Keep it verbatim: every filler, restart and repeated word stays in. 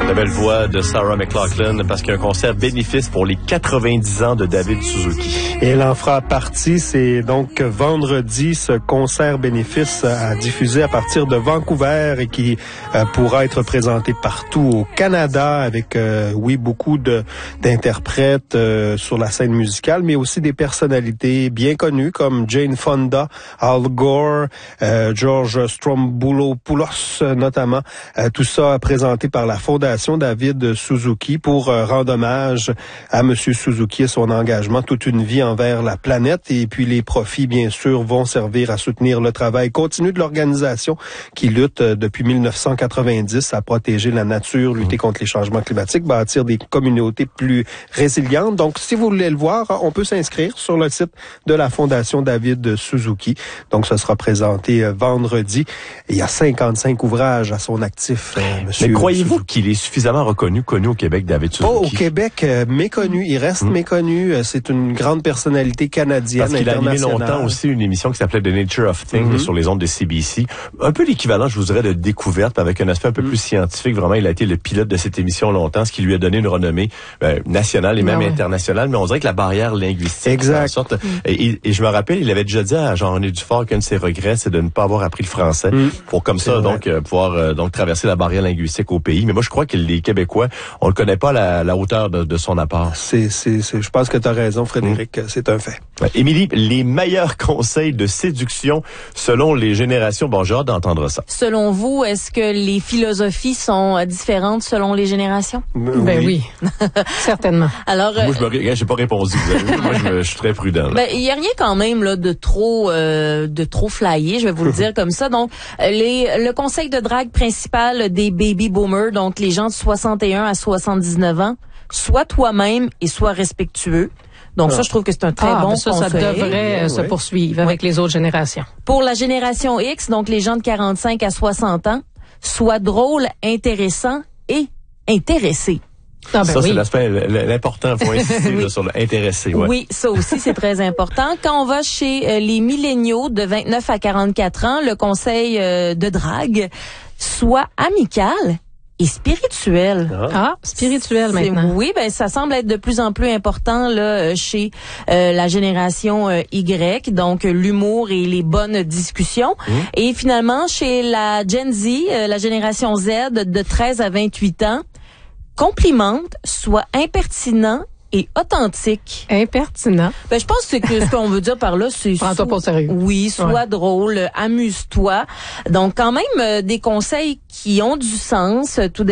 La belle voix de Sarah McLachlan, parce qu'il y a un concert bénéfice pour les quatre-vingt-dix ans de David Suzuki. Et elle en fera partie. C'est donc vendredi, ce concert bénéfice à diffuser à partir de Vancouver et qui euh, pourra être présenté partout au Canada avec, euh, oui, beaucoup de d'interprètes euh, sur la scène musicale, mais aussi des personnalités bien connues comme Jane Fonda, Al Gore, euh, George Stromboulos notamment. Euh, tout ça présenté par la Fondation David Suzuki pour euh, rendre hommage à Monsieur Suzuki et son engagement toute une vie envers la planète. Et puis les profits, bien sûr, vont servir à soutenir le travail continu de l'organisation qui lutte euh, depuis mille neuf cent quatre-vingt-dix à protéger la nature, lutter contre les changements climatiques, bâtir des communautés plus résilientes. Donc, si vous voulez le voir, on peut s'inscrire sur le site de la Fondation David Suzuki. Donc, ce sera présenté euh, vendredi. Il y a cinquante-cinq ouvrages à son actif, euh, Monsieur. Mais croyez-vous Suzuki. qu'il est suffisamment reconnu, connu au Québec, David Suzuki? Pas au Québec, euh, méconnu. Il reste mmh. méconnu. C'est une grande personnalité canadienne, parce qu'il a animé internationale. longtemps aussi une émission qui s'appelait The Nature of Things mmh. sur les ondes de C B C. Un peu l'équivalent, je vous dirais, de Découverte, avec un aspect un peu mmh. plus scientifique. Vraiment, il a été le pilote de cette émission longtemps, ce qui lui a donné une renommée euh, nationale et même ah ouais. internationale. Mais on dirait que la barrière linguistique, exact. En sorte, mmh. et, et je me rappelle, il avait déjà dit à Jean-René Dufort qu'un de ses regrets, c'est de ne pas avoir appris le français mmh. pour comme c'est ça, vrai. donc euh, pouvoir euh, donc traverser la barrière linguistique au pays. Mais moi, je crois que les Québécois, on le connaît pas la, la hauteur de, de son apport. C'est, c'est, c'est, je pense que tu as raison, Frédéric. Mmh. C'est un fait. Ouais. Émilie, les meilleurs conseils de séduction selon les générations. Bon, j'ai hâte d'entendre ça. Selon vous, est-ce que les philosophies sont euh, différentes selon les générations? Ben oui, oui. Certainement. Alors, euh, moi, je me, j'ai pas répondu. Vous avez vu, moi, je, me, je suis très prudent. Ben, il y a rien quand même là de trop, euh, de trop flyé. Je vais vous le dire comme ça. Donc, les, le conseil de drague principal des baby boomers, donc les gens de soixante et un à soixante-dix-neuf ans, sois toi-même et sois respectueux. Donc ah. ça, je trouve que c'est un très ah, bon ça, conseil. Ça devrait euh, se ouais. poursuivre avec ouais. les autres générations. Pour la génération X, donc les gens de quarante-cinq à soixante ans, sois drôle, intéressant et intéressé. Ah ben ça, oui. c'est l'aspect, l'important, faut insister oui. là, sur l'intéressé. Ouais. Oui, ça aussi, c'est très important. Quand on va chez euh, les milléniaux de vingt-neuf à quarante-quatre ans, le conseil euh, de drague, sois amical et spirituel. Ah, ah spirituel c'est, maintenant. Oui, ben ça semble être de plus en plus important là chez euh, la génération euh, Y, donc euh, l'humour et les bonnes discussions. Mmh. Et finalement, chez la Gen Z, euh, la génération Z de treize à vingt-huit ans, complimente, sois impertinent et authentique. Impertinent. Ben, je pense que ce qu'on veut dire par là, c'est... Prends-toi pas au sérieux. Oui, sois ouais. drôle, amuse-toi. Donc, quand même, euh, des conseils qui ont du sens. Tout